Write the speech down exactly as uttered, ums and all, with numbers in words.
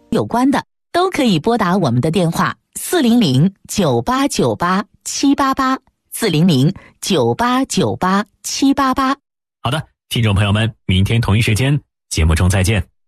有关的，都可以拨打我们的电话四零零九八九八七八八，四零零九八九八七八八。 好的，听众朋友们，明天同一时间节目中再见。